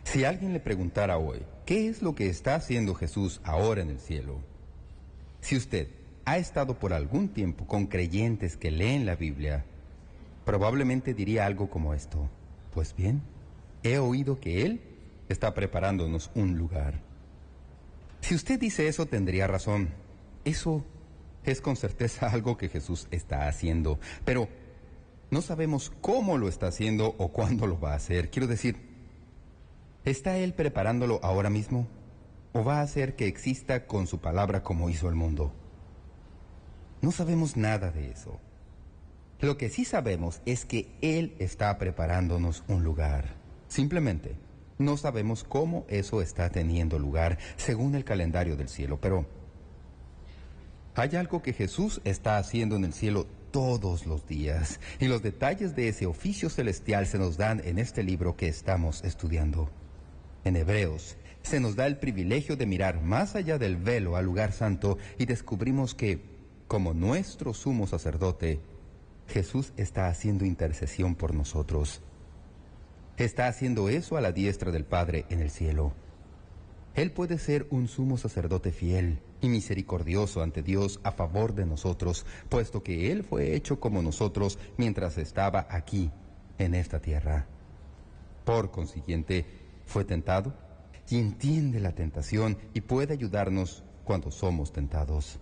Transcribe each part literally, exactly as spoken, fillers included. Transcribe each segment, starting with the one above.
Si alguien le preguntara hoy, ¿qué es lo que está haciendo Jesús ahora en el cielo? Si usted ha estado por algún tiempo con creyentes que leen la Biblia, probablemente diría algo como esto: pues bien, he oído que Él está preparándonos un lugar. Si usted dice eso, tendría razón. Eso es con certeza algo que Jesús está haciendo, pero no sabemos cómo lo está haciendo o cuándo lo va a hacer. Quiero decir, ¿está Él preparándolo ahora mismo? ¿O va a hacer que exista con su palabra como hizo el mundo? No sabemos nada de eso. Lo que sí sabemos es que Él está preparándonos un lugar. Simplemente, no sabemos cómo eso está teniendo lugar según el calendario del cielo, pero hay algo que Jesús está haciendo en el cielo todos los días, y los detalles de ese oficio celestial se nos dan en este libro que estamos estudiando. En Hebreos, se nos da el privilegio de mirar más allá del velo al lugar santo y descubrimos que, como nuestro sumo sacerdote, Jesús está haciendo intercesión por nosotros. Está haciendo eso a la diestra del Padre en el cielo. Él puede ser un sumo sacerdote fiel y misericordioso ante Dios a favor de nosotros, puesto que Él fue hecho como nosotros mientras estaba aquí, en esta tierra. Por consiguiente, fue tentado y entiende la tentación y puede ayudarnos cuando somos tentados.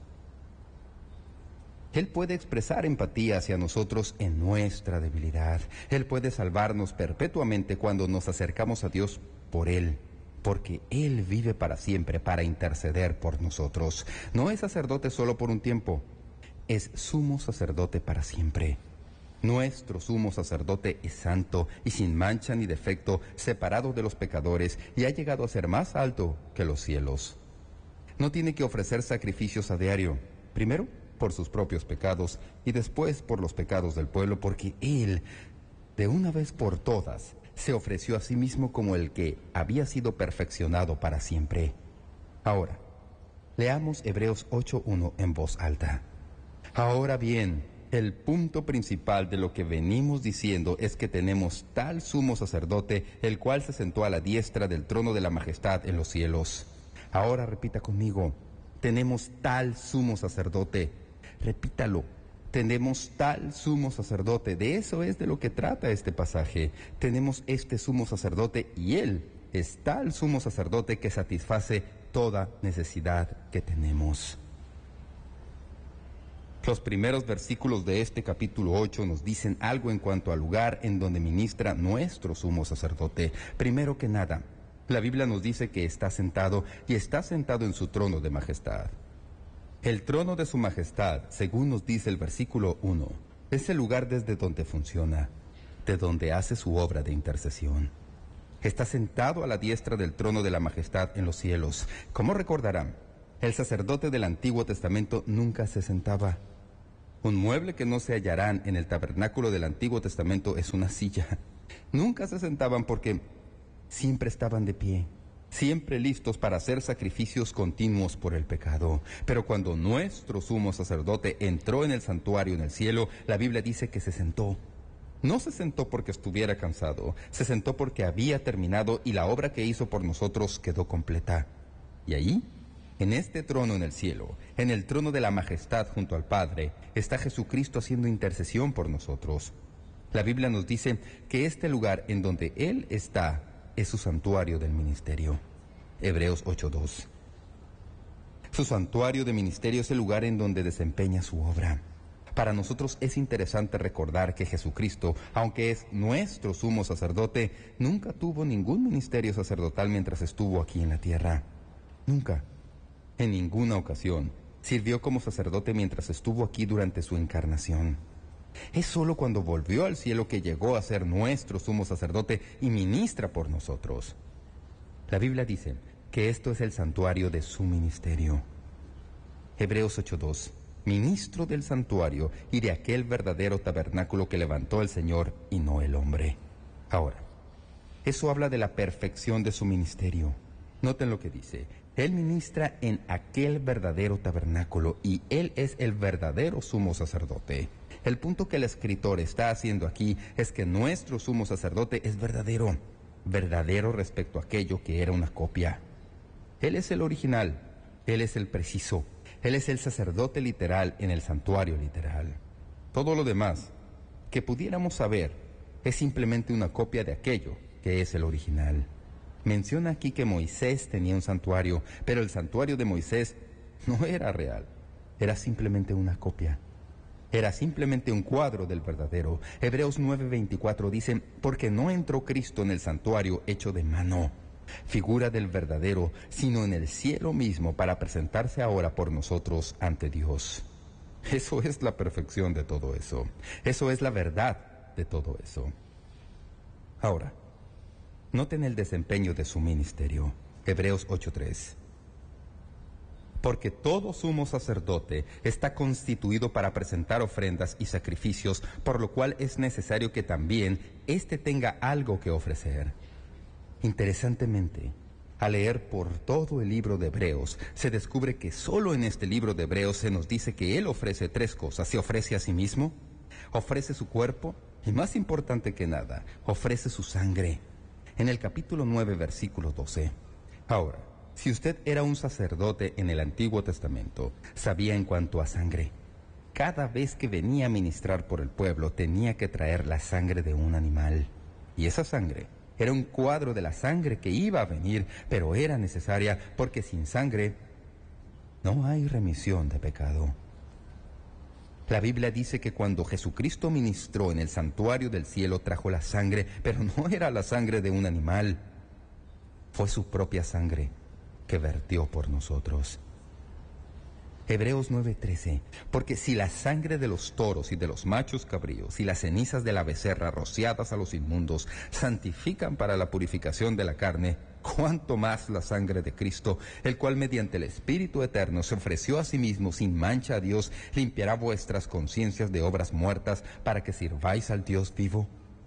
Él puede expresar empatía hacia nosotros en nuestra debilidad. Él puede salvarnos perpetuamente cuando nos acercamos a Dios por Él, porque Él vive para siempre para interceder por nosotros. No es sacerdote solo por un tiempo, es sumo sacerdote para siempre. Nuestro sumo sacerdote es santo y sin mancha ni defecto, separado de los pecadores, y ha llegado a ser más alto que los cielos. No tiene que ofrecer sacrificios a diario, primero por sus propios pecados y después por los pecados del pueblo, porque Él, de una vez por todas, se ofreció a sí mismo como el que había sido perfeccionado para siempre. Ahora, leamos Hebreos ocho uno en voz alta. Ahora bien, el punto principal de lo que venimos diciendo es que tenemos tal sumo sacerdote, el cual se sentó a la diestra del trono de la majestad en los cielos. Ahora repita conmigo: tenemos tal sumo sacerdote. Repítalo: tenemos tal sumo sacerdote. De eso es de lo que trata este pasaje. Tenemos este sumo sacerdote y Él es tal sumo sacerdote que satisface toda necesidad que tenemos. Los primeros versículos de este capítulo ocho nos dicen algo en cuanto al lugar en donde ministra nuestro sumo sacerdote. Primero que nada, la Biblia nos dice que está sentado y está sentado en su trono de majestad. El trono de su majestad, según nos dice el versículo uno, es el lugar desde donde funciona, de donde hace su obra de intercesión. Está sentado a la diestra del trono de la majestad en los cielos. Como recordarán, el sacerdote del Antiguo Testamento nunca se sentaba. Un mueble que no se hallarán en el tabernáculo del Antiguo Testamento es una silla. Nunca se sentaban porque siempre estaban de pie, siempre listos para hacer sacrificios continuos por el pecado. Pero cuando nuestro sumo sacerdote entró en el santuario en el cielo, la Biblia dice que se sentó. No se sentó porque estuviera cansado, se sentó porque había terminado y la obra que hizo por nosotros quedó completa. Y ahí, en este trono en el cielo, en el trono de la majestad junto al Padre, está Jesucristo haciendo intercesión por nosotros. La Biblia nos dice que este lugar en donde Él está es su santuario del ministerio. Hebreos ocho dos. Su santuario de ministerio es el lugar en donde desempeña su obra. Para nosotros es interesante recordar que Jesucristo, aunque es nuestro sumo sacerdote, nunca tuvo ningún ministerio sacerdotal mientras estuvo aquí en la tierra. Nunca, en ninguna ocasión, sirvió como sacerdote mientras estuvo aquí durante su encarnación. Es solo cuando volvió al cielo que llegó a ser nuestro sumo sacerdote y ministra por nosotros. La Biblia dice que esto es el santuario de su ministerio. Hebreos ocho dos. Ministro del santuario y de aquel verdadero tabernáculo que levantó el Señor y no el hombre. Ahora, eso habla de la perfección de su ministerio. Noten lo que dice: Él ministra en aquel verdadero tabernáculo y Él es el verdadero sumo sacerdote. El punto que el escritor está haciendo aquí es que nuestro sumo sacerdote es verdadero. verdadero respecto a aquello que era una copia. Él es el original, Él es el preciso, Él es el sacerdote literal en el santuario literal. Todo lo demás que pudiéramos saber es simplemente una copia de aquello que es el original. Menciona aquí que Moisés tenía un santuario, pero el santuario de Moisés no era real, era simplemente una copia. Era simplemente un cuadro del verdadero. Hebreos nueve veinticuatro dice, porque no entró Cristo en el santuario hecho de mano, figura del verdadero, sino en el cielo mismo para presentarse ahora por nosotros ante Dios. Eso es la perfección de todo eso. Eso es la verdad de todo eso. Ahora, noten el desempeño de su ministerio. Hebreos ocho tres. Porque todo sumo sacerdote está constituido para presentar ofrendas y sacrificios, por lo cual es necesario que también éste tenga algo que ofrecer. Interesantemente, al leer por todo el libro de Hebreos, se descubre que solo en este libro de Hebreos se nos dice que Él ofrece tres cosas. Se ofrece a sí mismo, ofrece su cuerpo y, más importante que nada, ofrece su sangre. En el capítulo nueve, versículo doce. Ahora, si usted era un sacerdote en el Antiguo Testamento, sabía en cuanto a sangre. Cada vez que venía a ministrar por el pueblo, tenía que traer la sangre de un animal. Y esa sangre era un cuadro de la sangre que iba a venir, pero era necesaria porque sin sangre no hay remisión de pecado. La Biblia dice que cuando Jesucristo ministró en el santuario del cielo, trajo la sangre, pero no era la sangre de un animal. Fue su propia sangre que vertió por nosotros. Hebreos nueve trece. Porque si la sangre de los toros y de los machos cabríos y las cenizas de la becerra rociadas a los inmundos santifican para la purificación de la carne, cuánto más la sangre de Cristo, el cual mediante el Espíritu Eterno se ofreció a sí mismo sin mancha a Dios, limpiará vuestras conciencias de obras muertas para que sirváis al Dios vivo.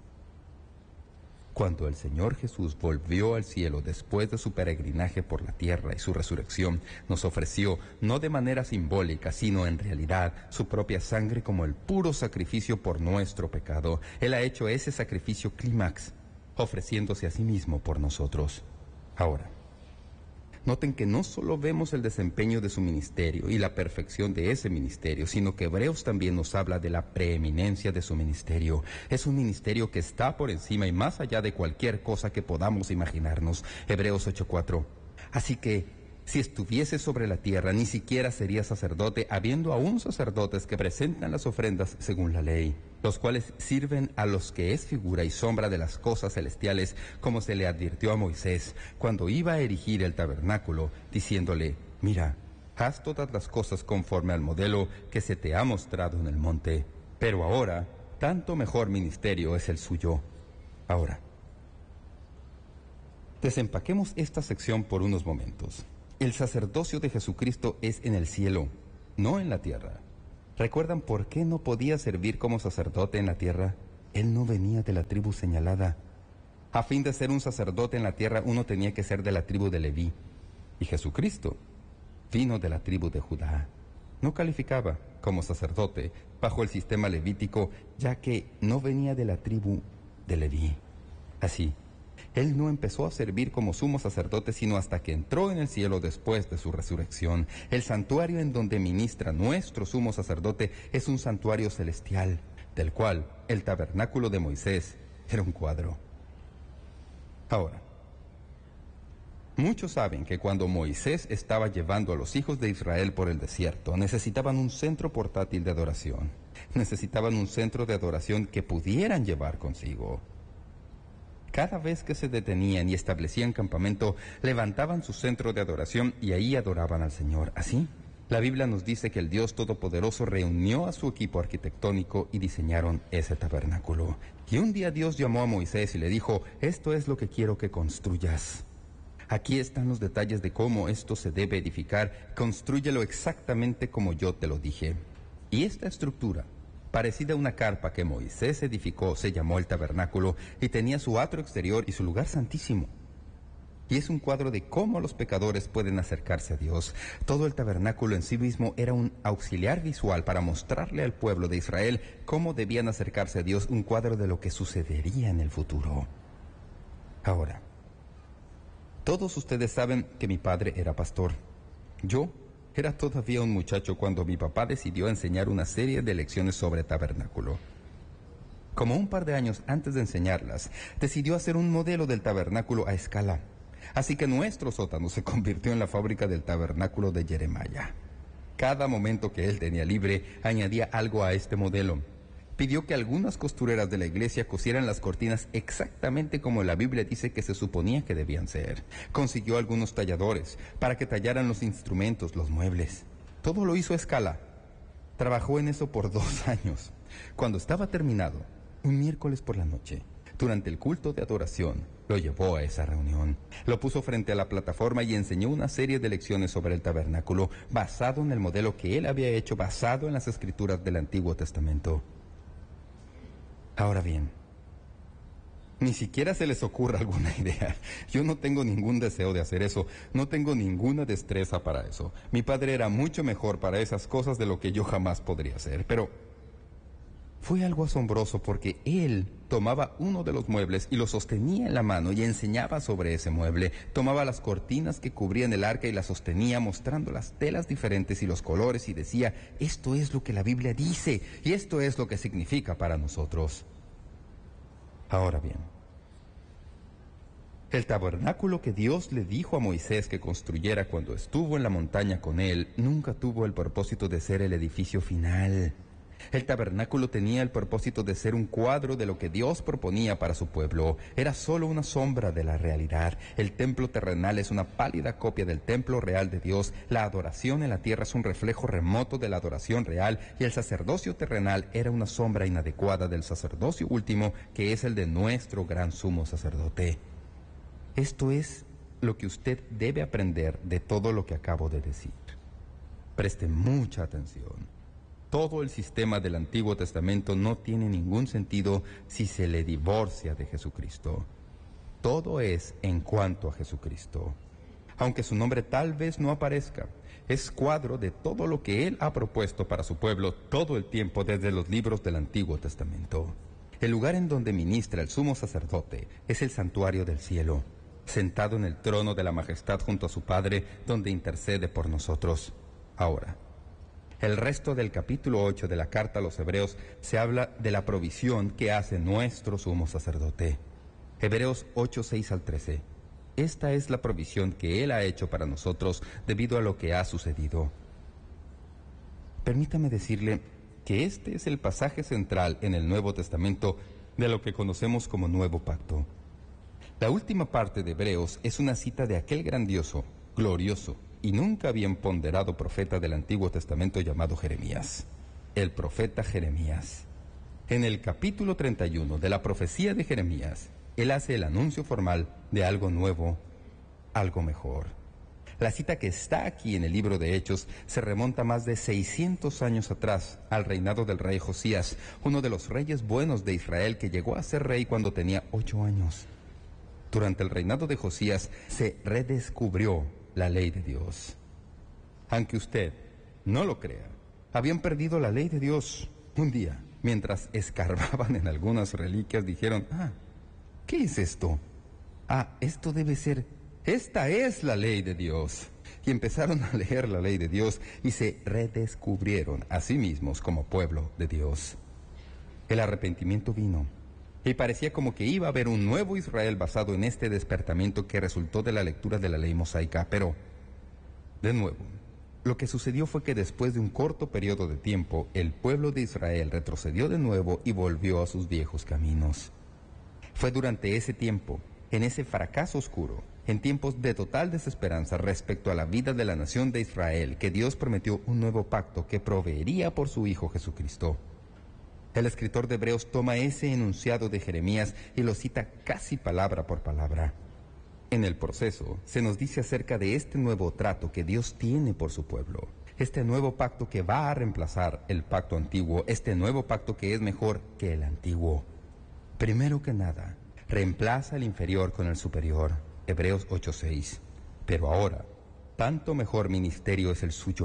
Cuando el Señor Jesús volvió al cielo después de su peregrinaje por la tierra y su resurrección, nos ofreció, no de manera simbólica, sino en realidad, su propia sangre como el puro sacrificio por nuestro pecado. Él ha hecho ese sacrificio clímax, ofreciéndose a sí mismo por nosotros. Ahora, noten que no solo vemos el desempeño de su ministerio y la perfección de ese ministerio, sino que Hebreos también nos habla de la preeminencia de su ministerio. Es un ministerio que está por encima y más allá de cualquier cosa que podamos imaginarnos. Hebreos ocho cuatro. Así que, si estuviese sobre la tierra, ni siquiera sería sacerdote, habiendo aún sacerdotes que presentan las ofrendas según la ley, los cuales sirven a los que es figura y sombra de las cosas celestiales, como se le advirtió a Moisés cuando iba a erigir el tabernáculo, diciéndole, mira, haz todas las cosas conforme al modelo que se te ha mostrado en el monte. Pero ahora, tanto mejor ministerio es el suyo. Ahora, desempaquemos esta sección por unos momentos. El sacerdocio de Jesucristo es en el cielo, no en la tierra. ¿Recuerdan por qué no podía servir como sacerdote en la tierra? Él no venía de la tribu señalada. A fin de ser un sacerdote en la tierra, uno tenía que ser de la tribu de Leví. Y Jesucristo vino de la tribu de Judá. No calificaba como sacerdote bajo el sistema levítico, ya que no venía de la tribu de Leví. Así, Él no empezó a servir como sumo sacerdote sino hasta que entró en el cielo después de su resurrección. El santuario en donde ministra nuestro sumo sacerdote es un santuario celestial, del cual el tabernáculo de Moisés era un cuadro. Ahora, muchos saben que cuando Moisés estaba llevando a los hijos de Israel por el desierto, necesitaban un centro portátil de adoración. Necesitaban un centro de adoración que pudieran llevar consigo. Cada vez que se detenían y establecían campamento, levantaban su centro de adoración y ahí adoraban al Señor. Así, la Biblia nos dice que el Dios Todopoderoso reunió a su equipo arquitectónico y diseñaron ese tabernáculo. Y un día Dios llamó a Moisés y le dijo, esto es lo que quiero que construyas. Aquí están los detalles de cómo esto se debe edificar. Constrúyelo exactamente como yo te lo dije. Y esta estructura, parecida a una carpa que Moisés edificó, se llamó el tabernáculo y tenía su atrio exterior y su lugar santísimo. Y es un cuadro de cómo los pecadores pueden acercarse a Dios. Todo el tabernáculo en sí mismo era un auxiliar visual para mostrarle al pueblo de Israel cómo debían acercarse a Dios, un cuadro de lo que sucedería en el futuro. Ahora, todos ustedes saben que mi padre era pastor. Yo era todavía un muchacho cuando mi papá decidió enseñar una serie de lecciones sobre tabernáculo. Como un par de años antes de enseñarlas, decidió hacer un modelo del tabernáculo a escala. Así que nuestro sótano se convirtió en la fábrica del tabernáculo de Jeremiah. Cada momento que él tenía libre, añadía algo a este modelo. Pidió que algunas costureras de la iglesia cosieran las cortinas exactamente como la Biblia dice que se suponía que debían ser. Consiguió algunos talladores para que tallaran los instrumentos, los muebles. Todo lo hizo a escala. Trabajó en eso por dos años. Cuando estaba terminado, un miércoles por la noche, durante el culto de adoración, lo llevó a esa reunión. Lo puso frente a la plataforma y enseñó una serie de lecciones sobre el tabernáculo, basado en el modelo que él había hecho, basado en las escrituras del Antiguo Testamento. Ahora bien, ni siquiera se les ocurra alguna idea. Yo no tengo ningún deseo de hacer eso, no tengo ninguna destreza para eso. Mi padre era mucho mejor para esas cosas de lo que yo jamás podría hacer, pero fue algo asombroso porque él tomaba uno de los muebles y lo sostenía en la mano y enseñaba sobre ese mueble. Tomaba las cortinas que cubrían el arca y las sostenía mostrando las telas diferentes y los colores y decía, esto es lo que la Biblia dice y esto es lo que significa para nosotros. Ahora bien, el tabernáculo que Dios le dijo a Moisés que construyera cuando estuvo en la montaña con él nunca tuvo el propósito de ser el edificio final. El tabernáculo tenía el propósito de ser un cuadro de lo que Dios proponía para su pueblo. Era solo una sombra de la realidad. El templo terrenal es una pálida copia del templo real de Dios. La adoración en la tierra es un reflejo remoto de la adoración real. Y el sacerdocio terrenal era una sombra inadecuada del sacerdocio último, que es el de nuestro gran sumo sacerdote. Esto es lo que usted debe aprender de todo lo que acabo de decir. Preste mucha atención. Todo el sistema del Antiguo Testamento no tiene ningún sentido si se le divorcia de Jesucristo. Todo es en cuanto a Jesucristo. Aunque su nombre tal vez no aparezca, es cuadro de todo lo que Él ha propuesto para su pueblo todo el tiempo desde los libros del Antiguo Testamento. El lugar en donde ministra el sumo sacerdote es el santuario del cielo, sentado en el trono de la majestad junto a su Padre, donde intercede por nosotros. Ahora, el resto del capítulo ocho de la carta a los Hebreos se habla de la provisión que hace nuestro sumo sacerdote. Hebreos ocho, seis al trece. Esta es la provisión que Él ha hecho para nosotros debido a lo que ha sucedido. Permítame decirle que este es el pasaje central en el Nuevo Testamento de lo que conocemos como Nuevo Pacto. La última parte de Hebreos es una cita de aquel grandioso, glorioso y nunca bien ponderado profeta del Antiguo Testamento llamado Jeremías, el profeta Jeremías. En el capítulo treinta y uno de la profecía de Jeremías, él hace el anuncio formal de algo nuevo, algo mejor. La cita que está aquí en el libro de Hechos se remonta más de seiscientos años atrás, al reinado del rey Josías, uno de los reyes buenos de Israel que llegó a ser rey cuando tenía ocho años. Durante el reinado de Josías se redescubrió la ley de Dios. Aunque usted no lo crea, habían perdido la ley de Dios. Un día, mientras escarbaban en algunas reliquias, dijeron, ah, ¿qué es esto? Ah, esto debe ser, esta es la ley de Dios. Y empezaron a leer la ley de Dios y se redescubrieron a sí mismos como pueblo de Dios. El arrepentimiento vino. Y parecía como que iba a haber un nuevo Israel basado en este despertamiento que resultó de la lectura de la ley mosaica. Pero, de nuevo, lo que sucedió fue que después de un corto periodo de tiempo, el pueblo de Israel retrocedió de nuevo y volvió a sus viejos caminos. Fue durante ese tiempo, en ese fracaso oscuro, en tiempos de total desesperanza respecto a la vida de la nación de Israel, que Dios prometió un nuevo pacto que proveería por su Hijo Jesucristo. El escritor de Hebreos toma ese enunciado de Jeremías y lo cita casi palabra por palabra. En el proceso, se nos dice acerca de este nuevo trato que Dios tiene por su pueblo. Este nuevo pacto que va a reemplazar el pacto antiguo, este nuevo pacto que es mejor que el antiguo. Primero que nada, reemplaza el inferior con el superior. Hebreos ocho seis. Pero ahora, tanto mejor ministerio es el suyo.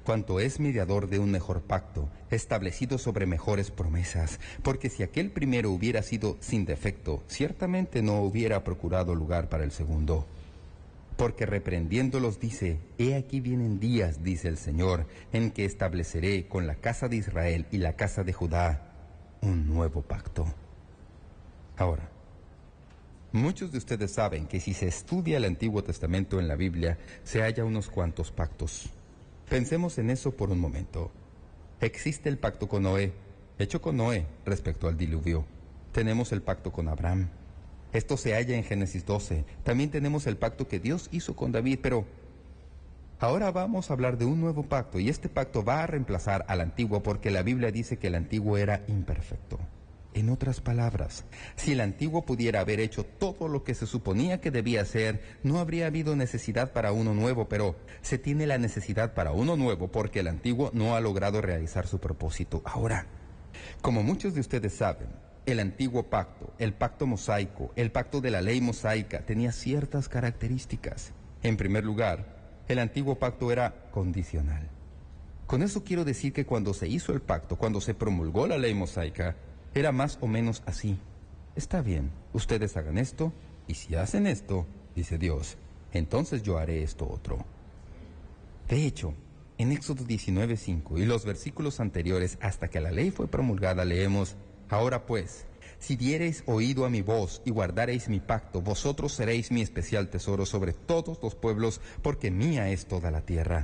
cuanto es mediador de un mejor pacto, establecido sobre mejores promesas, porque si aquel primero hubiera sido sin defecto, ciertamente no hubiera procurado lugar para el segundo. Porque reprendiéndolos dice, he aquí vienen días, dice el Señor, en que estableceré con la casa de Israel y la casa de Judá un nuevo pacto. Ahora, muchos de ustedes saben que si se estudia el Antiguo Testamento en la Biblia, se halla unos cuantos pactos. Pensemos en eso por un momento. Existe el pacto con Noé, hecho con Noé respecto al diluvio. Tenemos el pacto con Abraham. Esto se halla en Génesis doce. También tenemos el pacto que Dios hizo con David, pero ahora vamos a hablar de un nuevo pacto, y este pacto va a reemplazar al antiguo porque la Biblia dice que el antiguo era imperfecto. En otras palabras, si el antiguo pudiera haber hecho todo lo que se suponía que debía hacer, no habría habido necesidad para uno nuevo, pero se tiene la necesidad para uno nuevo porque el antiguo no ha logrado realizar su propósito. Ahora, como muchos de ustedes saben, el antiguo pacto, el pacto mosaico, el pacto de la ley mosaica, tenía ciertas características. En primer lugar, el antiguo pacto era condicional. Con eso quiero decir que cuando se hizo el pacto, cuando se promulgó la ley mosaica, era más o menos así. Está bien, ustedes hagan esto, y si hacen esto, dice Dios, entonces yo haré esto otro. De hecho, en Éxodo diecinueve cinco y los versículos anteriores hasta que la ley fue promulgada leemos, ahora pues, si diereis oído a mi voz y guardareis mi pacto, vosotros seréis mi especial tesoro sobre todos los pueblos, porque mía es toda la tierra.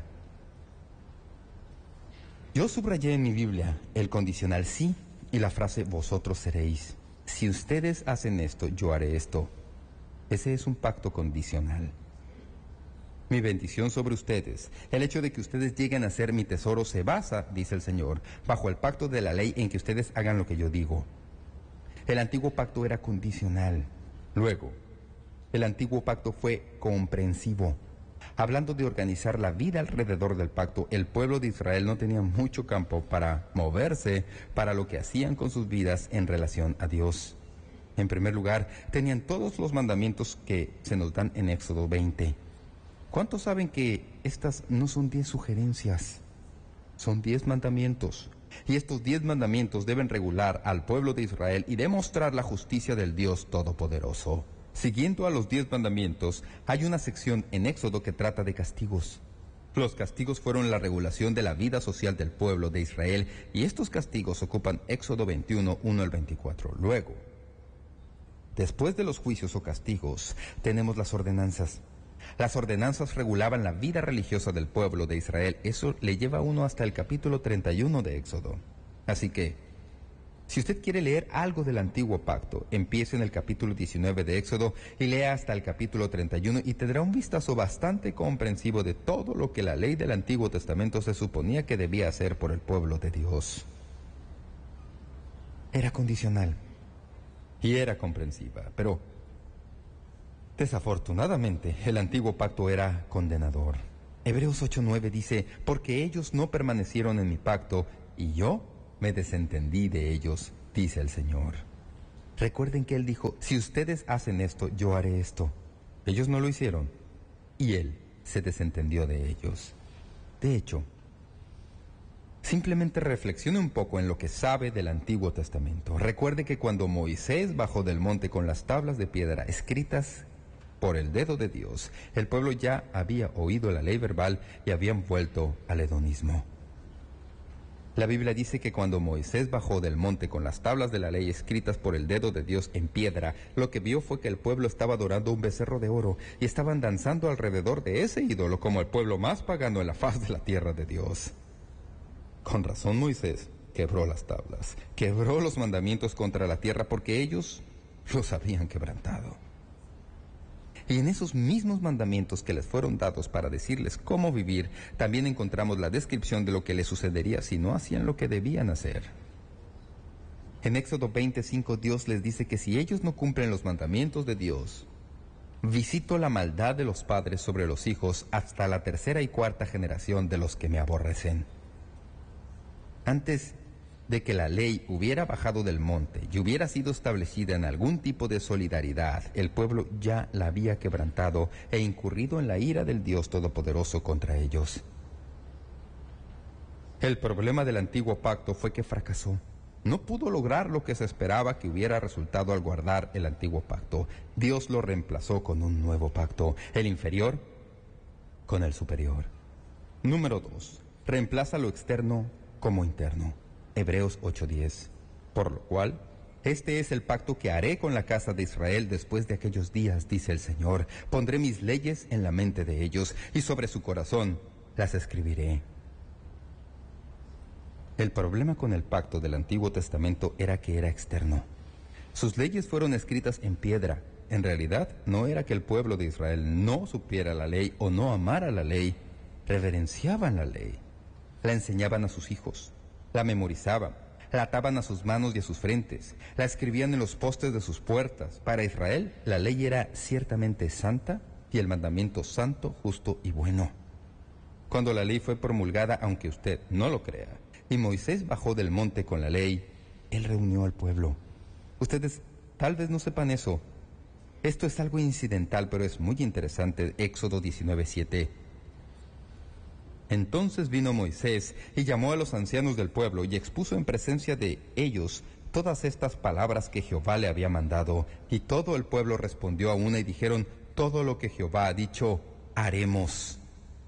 Yo subrayé en mi Biblia el condicional sí y la frase vosotros seréis. Si ustedes hacen esto, yo haré esto. Ese es un pacto condicional. Mi bendición sobre ustedes, el hecho de que ustedes lleguen a ser mi tesoro se basa, dice el Señor, bajo el pacto de la ley en que ustedes hagan lo que yo digo. El antiguo pacto era condicional. Luego, el antiguo pacto fue comprensivo. Hablando de organizar la vida alrededor del pacto, el pueblo de Israel no tenía mucho campo para moverse para lo que hacían con sus vidas en relación a Dios. En primer lugar, tenían todos los mandamientos que se nos dan en Éxodo veinte. ¿Cuántos saben que estas no son diez sugerencias? Son diez mandamientos. Y estos diez mandamientos deben regular al pueblo de Israel y demostrar la justicia del Dios Todopoderoso. Siguiendo a los diez mandamientos, hay una sección en Éxodo que trata de castigos. Los castigos fueron la regulación de la vida social del pueblo de Israel, y estos castigos ocupan Éxodo veintiuno, uno al veinticuatro. Luego, después de los juicios o castigos, tenemos las ordenanzas. Las ordenanzas regulaban la vida religiosa del pueblo de Israel. Eso le lleva a uno hasta el capítulo treinta y uno de Éxodo. Así que, si usted quiere leer algo del antiguo pacto, empiece en el capítulo diecinueve de Éxodo y lea hasta el capítulo treinta y uno y tendrá un vistazo bastante comprensivo de todo lo que la ley del Antiguo Testamento se suponía que debía hacer por el pueblo de Dios. Era condicional y era comprensiva, pero desafortunadamente el antiguo pacto era condenador. Hebreos ocho nueve dice, porque ellos no permanecieron en mi pacto y yo me desentendí de ellos, dice el Señor. Recuerden que Él dijo, si ustedes hacen esto, yo haré esto. Ellos no lo hicieron, y Él se desentendió de ellos. De hecho, simplemente reflexione un poco en lo que sabe del Antiguo Testamento. Recuerde que cuando Moisés bajó del monte con las tablas de piedra escritas por el dedo de Dios, el pueblo ya había oído la ley verbal y habían vuelto al hedonismo. La Biblia dice que cuando Moisés bajó del monte con las tablas de la ley escritas por el dedo de Dios en piedra, lo que vio fue que el pueblo estaba adorando un becerro de oro y estaban danzando alrededor de ese ídolo como el pueblo más pagano en la faz de la tierra de Dios. Con razón Moisés quebró las tablas, quebró los mandamientos contra la tierra porque ellos los habían quebrantado. Y en esos mismos mandamientos que les fueron dados para decirles cómo vivir, también encontramos la descripción de lo que les sucedería si no hacían lo que debían hacer. En Éxodo veinticinco, Dios les dice que si ellos no cumplen los mandamientos de Dios, visito la maldad de los padres sobre los hijos hasta la tercera y cuarta generación de los que me aborrecen. Antes de que la ley hubiera bajado del monte y hubiera sido establecida en algún tipo de solidaridad, el pueblo ya la había quebrantado e incurrido en la ira del Dios Todopoderoso contra ellos. El problema del antiguo pacto fue que fracasó. No pudo lograr lo que se esperaba que hubiera resultado al guardar el antiguo pacto. Dios lo reemplazó con un nuevo pacto, el inferior con el superior. Número dos. Reemplaza lo externo como interno. Hebreos ocho diez. Por lo cual, este es el pacto que haré con la casa de Israel después de aquellos días, dice el Señor. Pondré mis leyes en la mente de ellos y sobre su corazón las escribiré. El problema con el pacto del Antiguo Testamento era que era externo. Sus leyes fueron escritas en piedra. En realidad, no era que el pueblo de Israel no supiera la ley o no amara la ley. Reverenciaban la ley. La enseñaban a sus hijos. La memorizaban. La ataban a sus manos y a sus frentes. La escribían en los postes de sus puertas. Para Israel, la ley era ciertamente santa y el mandamiento santo, justo y bueno. Cuando la ley fue promulgada, aunque usted no lo crea, y Moisés bajó del monte con la ley, él reunió al pueblo. Ustedes tal vez no sepan eso. Esto es algo incidental, pero es muy interesante. Éxodo diecinueve siete. Entonces vino Moisés y llamó a los ancianos del pueblo y expuso en presencia de ellos todas estas palabras que Jehová le había mandado. Y todo el pueblo respondió a una y dijeron: todo lo que Jehová ha dicho, haremos.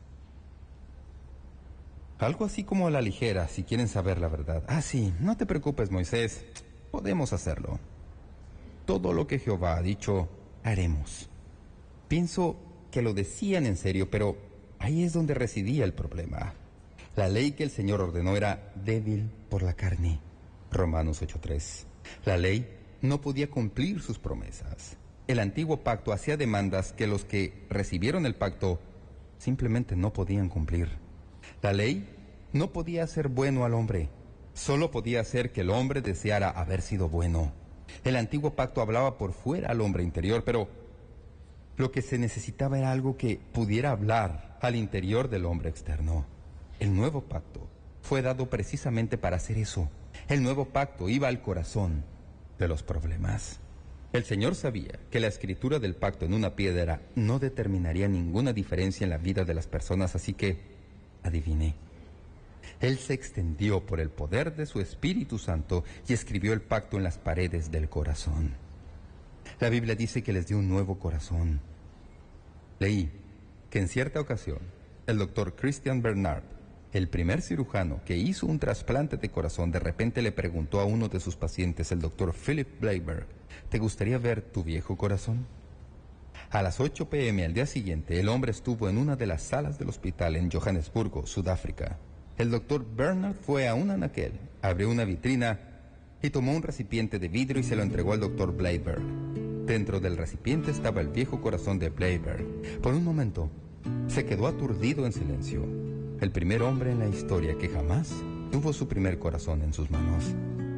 Algo así como a la ligera, si quieren saber la verdad. Ah, sí, no te preocupes, Moisés. Podemos hacerlo. Todo lo que Jehová ha dicho, haremos. Pienso que lo decían en serio, pero ahí es donde residía el problema. La ley que el Señor ordenó era débil por la carne. Romanos ocho tres. La ley no podía cumplir sus promesas. El antiguo pacto hacía demandas que los que recibieron el pacto simplemente no podían cumplir. La ley no podía hacer bueno al hombre, solo podía hacer que el hombre deseara haber sido bueno. El antiguo pacto hablaba por fuera al hombre interior, pero lo que se necesitaba era algo que pudiera hablar al interior del hombre externo. El nuevo pacto fue dado precisamente para hacer eso. El nuevo pacto iba al corazón de los problemas. El Señor sabía que la escritura del pacto en una piedra no determinaría ninguna diferencia en la vida de las personas, así que adiviné. Él se extendió por el poder de su Espíritu Santo y escribió el pacto en las paredes del corazón. La Biblia dice que les dio un nuevo corazón. Leí que en cierta ocasión el doctor Christian Bernard, el primer cirujano que hizo un trasplante de corazón, de repente le preguntó a uno de sus pacientes, el doctor Philip Bleiberg: ¿te gustaría ver tu viejo corazón? A las ocho pe eme al día siguiente, el hombre estuvo en una de las salas del hospital en Johannesburgo, Sudáfrica. El doctor Bernard fue a un anaquel, abrió una vitrina y tomó un recipiente de vidrio y se lo entregó al doctor Bleiberg. Dentro del recipiente estaba el viejo corazón de Bleiberg. Por un momento, se quedó aturdido en silencio. El primer hombre en la historia que jamás tuvo su primer corazón en sus manos.